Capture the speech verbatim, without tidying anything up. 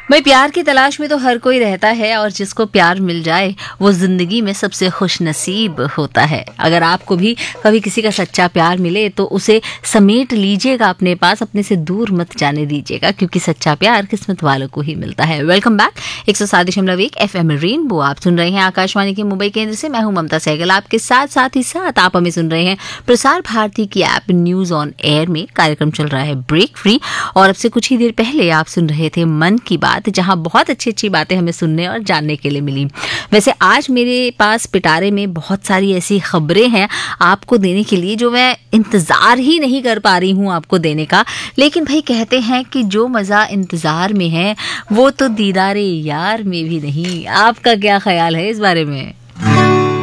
भाई प्यार की तलाश में तो हर कोई रहता है और जिसको प्यार मिल जाए वो जिंदगी में सबसे खुश नसीब होता है। अगर आपको भी कभी किसी का सच्चा प्यार मिले तो उसे समेट लीजिएगा अपने पास, अपने से दूर मत जाने दीजिएगा, क्योंकि सच्चा प्यार किस्मत वालों को ही मिलता है। वेलकम बैक एक सौ सात दशमलव एक एफ एम रेनबो आप सुन रहे हैं आकाशवाणी के मुंबई केंद्र से। मैं हूं ममता सहगल आपके साथ, साथ ही साथ आप हमें सुन रहे हैं प्रसार भारती की ऐप न्यूज ऑन एयर में। कार्यक्रम चल रहा है ब्रेक फ्री और अब से कुछ ही देर पहले आप सुन रहे थे मन की बात, जहां बहुत अच्छी अच्छी बातें हमें सुनने और जानने के लिए मिली। वैसे आज मेरे पास पिटारे में बहुत सारी ऐसी खबरें हैं आपको देने के लिए जो मैं इंतजार ही नहीं कर पा रही हूं आपको देने का। लेकिन भाई कहते हैं कि जो मजा इंतजार में है वो तो दीदारे यार में भी नहीं। आपका क्या ख्याल है इस बारे में?